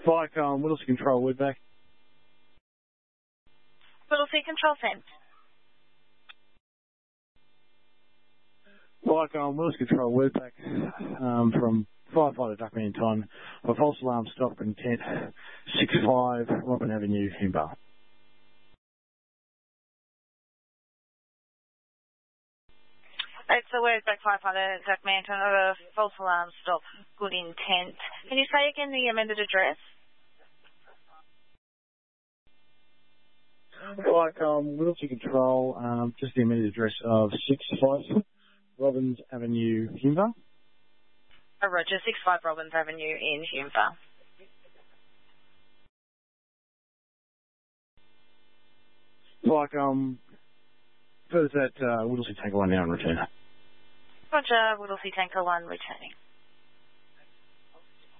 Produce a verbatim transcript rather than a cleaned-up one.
Like, um, Whittlesea Control, Woodback. Whittlesea Control sent. Like, um, Whittlesea Control, Woodback, um, from firefighter Duckman Ton, a false alarm stop intent, six five Robin Avenue, Himba. It's the word back firefighter Jack Manton of a false alarm stop, good intent. Can you say again the amended address? Like, um, Whittlesea Control, um, just the immediate address of six five Robbins Avenue, Himba. Oh, Roger, six five Robbins Avenue in Himba. Like, um, further that, uh, Whittlesea Tanker one now and return. Roger, Whittlesea Tanker one returning.